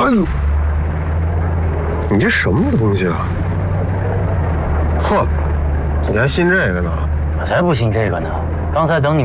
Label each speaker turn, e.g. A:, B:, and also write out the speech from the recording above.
A: 你这什么东西啊？嚯，你还信这个呢？
B: 我才不信这个呢！刚才等你。